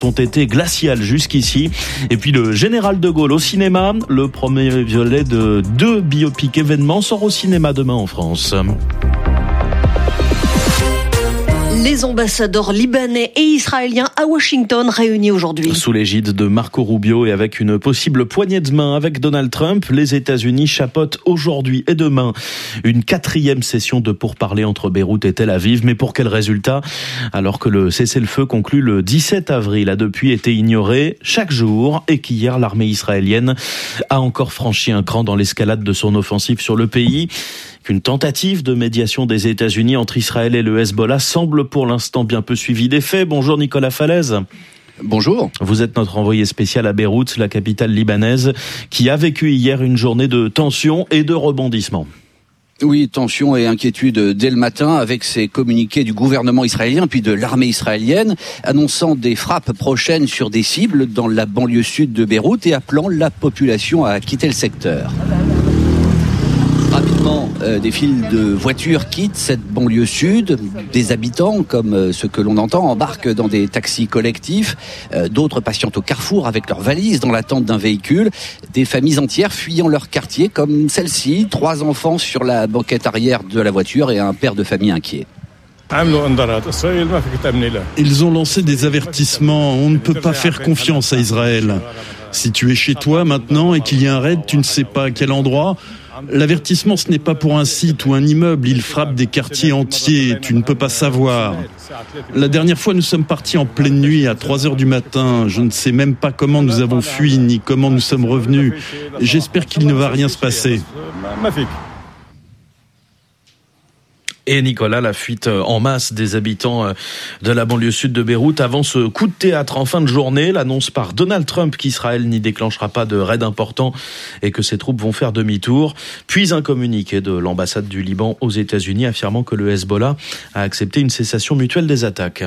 ont été glaciales jusqu'ici. Et puis le Général de Gaulle au cinéma, le premier volet de 2 biopics événements sort au cinéma demain en France. Les ambassadeurs libanais et israéliens à Washington réunis aujourd'hui. Sous l'égide de Marco Rubio et avec une possible poignée de main avec Donald Trump, les États-Unis chapeautent aujourd'hui et demain une 4e session de pourparlers entre Beyrouth et Tel Aviv. Mais pour quel résultat ? Alors que le cessez-le-feu conclu le 17 avril a depuis été ignoré chaque jour et qu'hier l'armée israélienne a encore franchi un cran dans l'escalade de son offensive sur le pays. Qu'une tentative de médiation des États-Unis entre Israël et le Hezbollah semble pour l'instant bien peu suivie des faits. Bonjour Nicolas Falaise. Bonjour. Vous êtes notre envoyé spécial à Beyrouth, la capitale libanaise, qui a vécu hier une journée de tension et de rebondissement. Oui, tension et inquiétude dès le matin avec ces communiqués du gouvernement israélien puis de l'armée israélienne annonçant des frappes prochaines sur des cibles dans la banlieue sud de Beyrouth et appelant la population à quitter le secteur. Rapidement, des files de voitures quittent cette banlieue sud. Des habitants, comme ceux que l'on entend, embarquent dans des taxis collectifs. D'autres patientent au carrefour avec leurs valises dans l'attente d'un véhicule. Des familles entières fuyant leur quartier, comme celle-ci. 3 enfants sur la banquette arrière de la voiture et un père de famille inquiet. Ils ont lancé des avertissements. On ne peut pas faire confiance à Israël. Si tu es chez toi maintenant et qu'il y a un raid, tu ne sais pas à quel endroit. L'avertissement, ce n'est pas pour un site ou un immeuble. Il frappe des quartiers entiers. Tu ne peux pas savoir. La dernière fois, nous sommes partis en pleine nuit à 3h du matin. Je ne sais même pas comment nous avons fui ni comment nous sommes revenus. J'espère qu'il ne va rien se passer. Et Nicolas, la fuite en masse des habitants de la banlieue sud de Beyrouth avant ce coup de théâtre en fin de journée, l'annonce par Donald Trump qu'Israël n'y déclenchera pas de raid important et que ses troupes vont faire demi-tour, puis un communiqué de l'ambassade du Liban aux États-Unis affirmant que le Hezbollah a accepté une cessation mutuelle des attaques.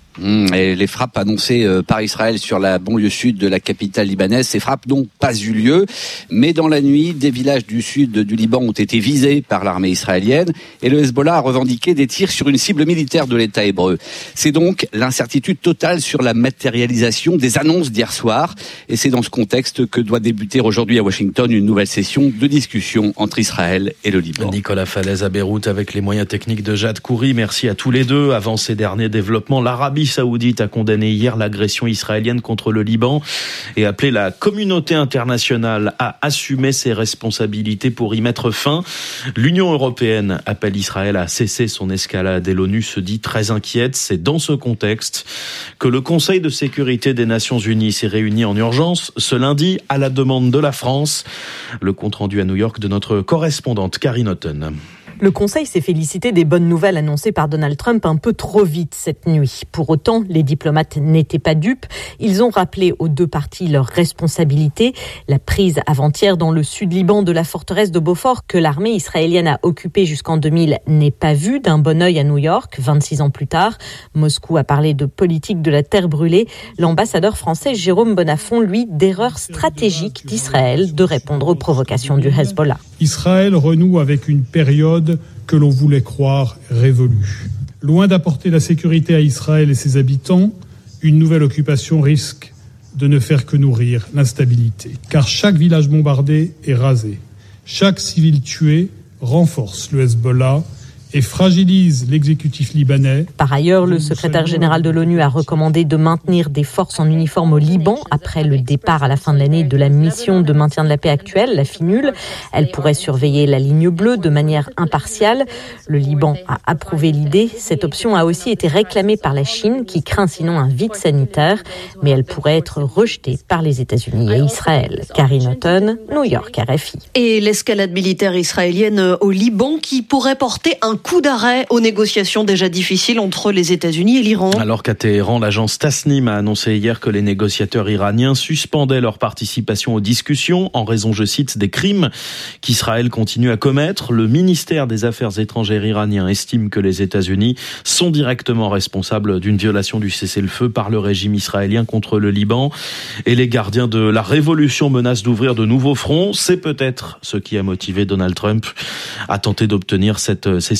Et les frappes annoncées par Israël sur la banlieue sud de la capitale libanaise, ces frappes n'ont pas eu lieu, mais dans la nuit, des villages du sud du Liban ont été visés par l'armée israélienne et le Hezbollah a revendiqué des tirs sur une cible militaire de l'État hébreu. C'est donc l'incertitude totale sur la matérialisation des annonces d'hier soir et c'est dans ce contexte que doit débuter aujourd'hui à Washington une nouvelle session de discussion entre Israël et le Liban. Nicolas Falaise à Beyrouth avec les moyens techniques de Jade Khoury. Merci à tous les deux. Avant ces derniers développements, l'Arabie Saoudite a condamné hier l'agression israélienne contre le Liban et appelé la communauté internationale à assumer ses responsabilités pour y mettre fin. L'Union européenne appelle Israël à cesser son escalade et l'ONU se dit très inquiète. C'est dans ce contexte que le Conseil de sécurité des Nations Unies s'est réuni en urgence ce lundi à la demande de la France. Le compte-rendu à New York de notre correspondante Karine Houghton. Le Conseil s'est félicité des bonnes nouvelles annoncées par Donald Trump un peu trop vite cette nuit. Pour autant, les diplomates n'étaient pas dupes. Ils ont rappelé aux deux parties leurs responsabilités. La prise avant-hier dans le sud-Liban de la forteresse de Beaufort que l'armée israélienne a occupée jusqu'en 2000 n'est pas vue d'un bon œil à New York, 26 ans plus tard. Moscou a parlé de politique de la terre brûlée. L'ambassadeur français Jérôme Bonnafont, lui, d'erreur stratégique d'Israël de répondre aux provocations du Hezbollah. Israël renoue avec une période que l'on voulait croire révolue. Loin d'apporter la sécurité à Israël et ses habitants, une nouvelle occupation risque de ne faire que nourrir l'instabilité. Car chaque village bombardé est rasé. Chaque civil tué renforce le Hezbollah et fragilise l'exécutif libanais. Par ailleurs, le secrétaire général de l'ONU a recommandé de maintenir des forces en uniforme au Liban après le départ à la fin de l'année de la mission de maintien de la paix actuelle, la FINUL. Elle pourrait surveiller la ligne bleue de manière impartiale. Le Liban a approuvé l'idée. Cette option a aussi été réclamée par la Chine qui craint sinon un vide sanitaire, mais elle pourrait être rejetée par les États-Unis et Israël. Karine Houghton, New York, RFI. Et l'escalade militaire israélienne au Liban qui pourrait porter un coup d'arrêt aux négociations déjà difficiles entre les États-Unis et l'Iran. Alors qu'à Téhéran, l'agence Tasnim a annoncé hier que les négociateurs iraniens suspendaient leur participation aux discussions en raison, je cite, des crimes qu'Israël continue à commettre. Le ministère des Affaires étrangères iranien estime que les États-Unis sont directement responsables d'une violation du cessez-le-feu par le régime israélien contre le Liban. Et les gardiens de la révolution menacent d'ouvrir de nouveaux fronts. C'est peut-être ce qui a motivé Donald Trump à tenter d'obtenir cette cessation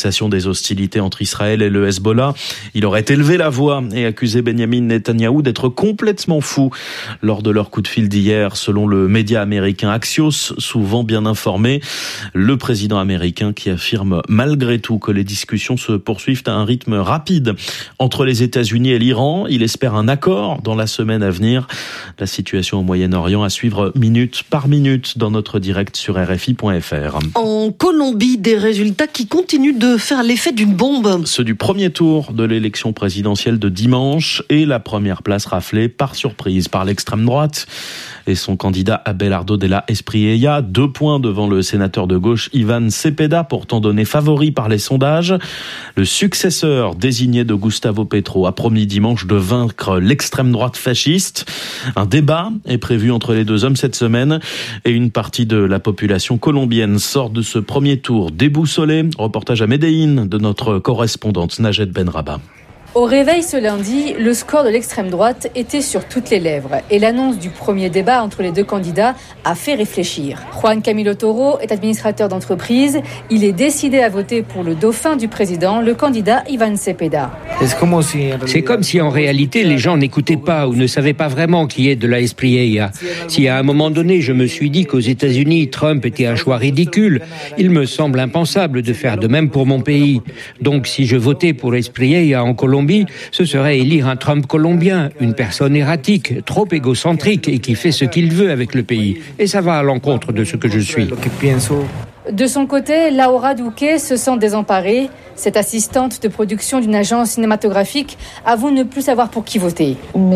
l'augmentation des hostilités entre Israël et le Hezbollah. Il aurait élevé la voix et accusé Benjamin Netanyahou d'être complètement fou lors de leur coup de fil d'hier, selon le média américain Axios, souvent bien informé. Le président américain qui affirme malgré tout que les discussions se poursuivent à un rythme rapide entre les États-Unis et l'Iran. Il espère un accord dans la semaine à venir. La situation au Moyen-Orient à suivre minute par minute dans notre direct sur RFI.fr. En Colombie, des résultats qui continuent de faire l'effet d'une bombe. Ceux du premier tour de l'élection présidentielle de dimanche et la première place raflée par surprise par l'extrême droite et son candidat Abelardo de la Espriella, 2 points devant le sénateur de gauche Iván Cepeda, pourtant donné favori par les sondages. Le successeur désigné de Gustavo Petro a promis dimanche de vaincre l'extrême droite fasciste. Un débat est prévu entre les deux hommes cette semaine et une partie de la population colombienne sort de ce premier tour déboussolé. Reportage à Medellín de notre correspondante Najed Benrabah. Au réveil ce lundi, le score de l'extrême droite était sur toutes les lèvres et l'annonce du premier débat entre les deux candidats a fait réfléchir. Juan Camilo Toro est administrateur d'entreprise. Il est décidé à voter pour le dauphin du président, le candidat Iván Cepeda. C'est comme si en réalité les gens n'écoutaient pas ou ne savaient pas vraiment qui est de la Espriella. Si à un moment donné je me suis dit qu'aux États-Unis Trump était un choix ridicule, il me semble impensable de faire de même pour mon pays. Donc si je votais pour Espriella en Colombie, ce serait élire un Trump colombien, une personne erratique, trop égocentrique et qui fait ce qu'il veut avec le pays. Et ça va à l'encontre de ce que je suis. De son côté, Laura Duque se sent désemparée. Cette assistante de production d'une agence cinématographique avoue ne plus savoir pour qui voter.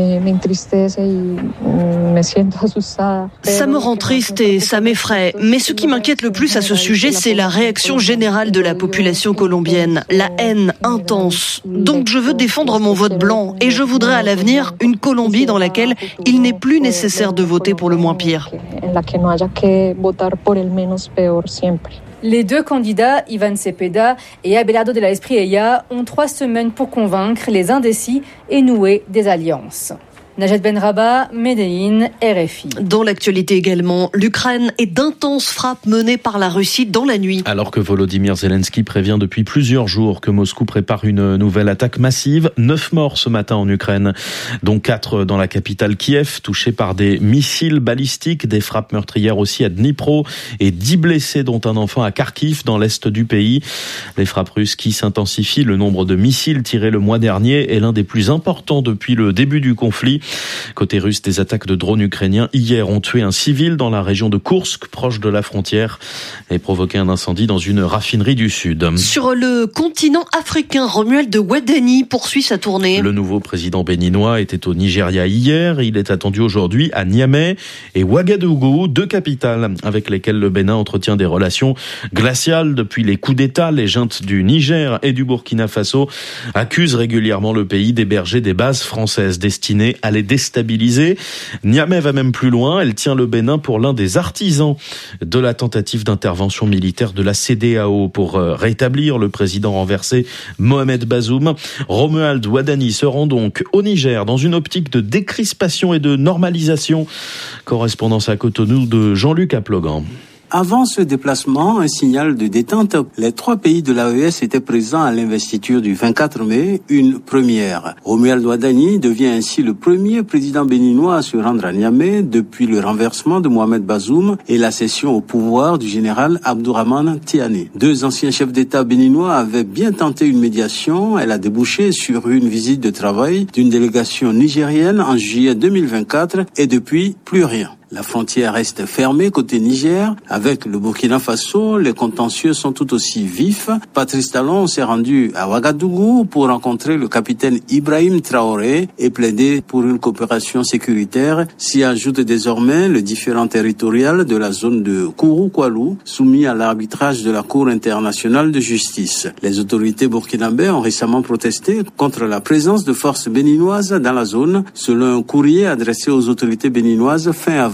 Ça me rend triste et ça m'effraie. Mais ce qui m'inquiète le plus à ce sujet, c'est la réaction générale de la population colombienne. La haine intense. Donc je veux défendre mon vote blanc et je voudrais à l'avenir une Colombie dans laquelle il n'est plus nécessaire de voter pour le moins pire. Les deux candidats, Iván Cepeda et Abelardo de la Espriella, ont 3 semaines pour convaincre les indécis et nouer des alliances. Najed Benrabah, Medellín, RFI. Dans l'actualité également, l'Ukraine et d'intenses frappes menées par la Russie dans la nuit. Alors que Volodymyr Zelensky prévient depuis plusieurs jours que Moscou prépare une nouvelle attaque massive, 9 morts ce matin en Ukraine, dont 4 dans la capitale Kiev, touchés par des missiles balistiques, des frappes meurtrières aussi à Dnipro et 10 blessés dont un enfant à Kharkiv dans l'est du pays. Les frappes russes qui s'intensifient, le nombre de missiles tirés le mois dernier est l'un des plus importants depuis le début du conflit. Côté russe, des attaques de drones ukrainiens hier ont tué un civil dans la région de Koursk, proche de la frontière, et provoqué un incendie dans une raffinerie du sud. Sur le continent africain, Romuald Wadani poursuit sa tournée. Le nouveau président béninois était au Nigeria hier. Il est attendu aujourd'hui à Niamey et Ouagadougou, 2 capitales avec lesquelles le Bénin entretient des relations glaciales depuis les coups d'État. Les juntes du Niger et du Burkina Faso accusent régulièrement le pays d'héberger des bases françaises destinées à les déstabiliser. Niamey va même plus loin. Elle tient le Bénin pour l'un des artisans de la tentative d'intervention militaire de la CEDEAO pour rétablir le président renversé Mohamed Bazoum. Romuald Wadani se rend donc au Niger dans une optique de décrispation et de normalisation. Correspondance à Cotonou de Jean-Luc Aplogan. Avant ce déplacement, un signal de détente. Les 3 pays de l'AES étaient présents à l'investiture du 24 mai, une première. Romuald Wadani devient ainsi le premier président béninois à se rendre à Niamey depuis le renversement de Mohamed Bazoum et la cession au pouvoir du général Abdourahmane Tiani. 2 anciens chefs d'État béninois avaient bien tenté une médiation. Elle a débouché sur une visite de travail d'une délégation nigérienne en juillet 2024 et depuis, plus rien. La frontière reste fermée côté Niger. Avec le Burkina Faso, les contentieux sont tout aussi vifs. Patrice Talon s'est rendu à Ouagadougou pour rencontrer le capitaine Ibrahim Traoré et plaider pour une coopération sécuritaire. S'y ajoute désormais le différend territorial de la zone de Kourou-Koualou, soumis à l'arbitrage de la Cour internationale de justice. Les autorités burkinabées ont récemment protesté contre la présence de forces béninoises dans la zone, selon un courrier adressé aux autorités béninoises fin avril.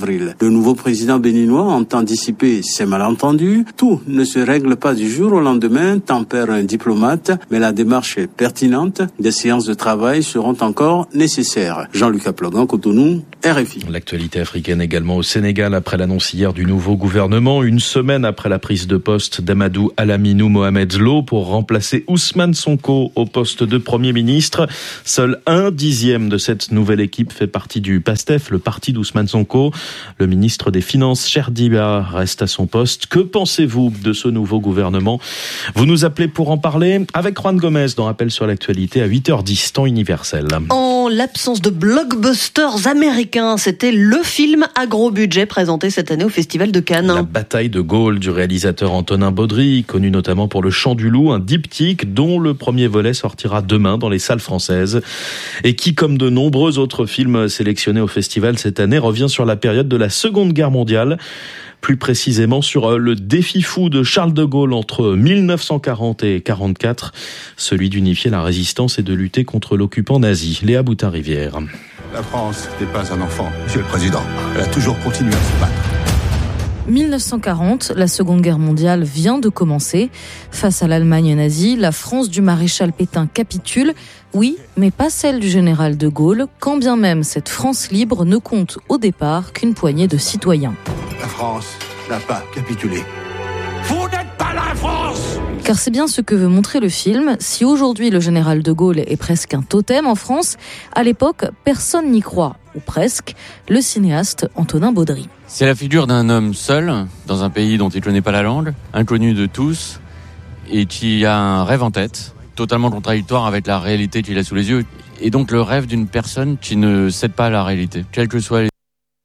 avril. Le nouveau président béninois entend dissiper ces malentendus. Tout ne se règle pas du jour au lendemain, tempère un diplomate, mais la démarche est pertinente. Des séances de travail seront encore nécessaires. Jean-Luc Aplogan, Cotonou, RFI. L'actualité africaine également au Sénégal après l'annonce hier du nouveau gouvernement, une semaine après la prise de poste d'Amadou Alaminou Mohamed Lo pour remplacer Ousmane Sonko au poste de Premier ministre. Seul 1/10 de cette nouvelle équipe fait partie du PASTEF, le parti d'Ousmane Sonko. Le ministre des Finances, Cheikh Diba, reste à son poste. Que pensez-vous de ce nouveau gouvernement ? Vous nous appelez pour en parler avec Juan Gomez dans Rappel sur l'actualité à 8h10, temps universel. En l'absence de blockbusters américains, c'était le film à gros budget présenté cette année au Festival de Cannes. La bataille de Gaulle du réalisateur Antonin Baudry, connu notamment pour Le Chant du Loup, un diptyque dont le premier volet sortira demain dans les salles françaises et qui, comme de nombreux autres films sélectionnés au festival cette année, revient sur la période de la Seconde Guerre mondiale. Plus précisément sur le défi fou de Charles de Gaulle entre 1940 et 1944, celui d'unifier la résistance et de lutter contre l'occupant nazi. Léa Boutin-Rivière. La France n'est pas un enfant, Monsieur le Président. Elle a toujours continué à se battre. 1940, la Seconde Guerre mondiale vient de commencer. Face à l'Allemagne nazie, la France du maréchal Pétain capitule. Oui, mais pas celle du général de Gaulle, quand bien même cette France libre ne compte au départ qu'une poignée de citoyens. La France n'a pas capitulé. Vous n'êtes pas la France! Car c'est bien ce que veut montrer le film. Si aujourd'hui le général de Gaulle est presque un totem en France, à l'époque, personne n'y croit, ou presque, le cinéaste Antonin Baudry. C'est la figure d'un homme seul, dans un pays dont il ne connaît pas la langue, inconnu de tous, et qui a un rêve en tête, totalement contradictoire avec la réalité qu'il a sous les yeux, et donc le rêve d'une personne qui ne cède pas à la réalité, quel que soit les...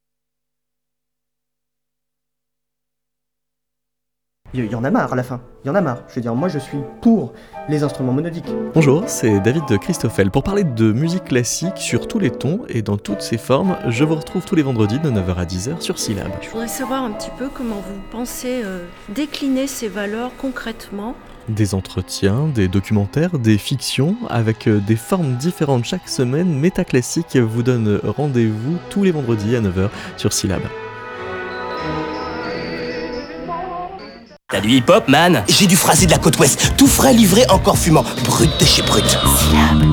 Il y en a marre à la fin, il y en a marre. Je veux dire, moi je suis pour les instruments monodiques. Bonjour, c'est David de Christoffel. Pour parler de musique classique sur tous les tons et dans toutes ses formes, je vous retrouve tous les vendredis de 9h à 10h sur Syllab. Je voudrais savoir un petit peu comment vous pensez décliner ces valeurs concrètement. Des entretiens, des documentaires, des fictions, avec des formes différentes chaque semaine. Métaclassique vous donne rendez-vous tous les vendredis à 9h sur Syllab. T'as du hip-hop, man? J'ai du phrasé de la côte ouest, tout frais, livré, encore fumant. Brut de chez Brut. Syllab.